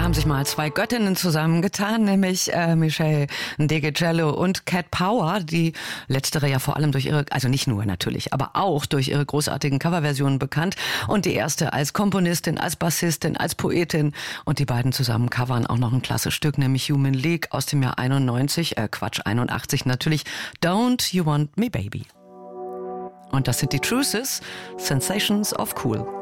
haben sich mal zwei Göttinnen zusammengetan, nämlich Michelle Degecello und Cat Power, die letztere ja vor allem durch ihre, also nicht nur natürlich, aber auch durch ihre großartigen Coverversionen bekannt und die erste als Komponistin, als Bassistin, als Poetin und die beiden zusammen covern auch noch ein klasse Stück, nämlich Human League aus dem Jahr 81 natürlich, Don't You Want Me Baby. Und das sind die Truces, Sensations of Cool.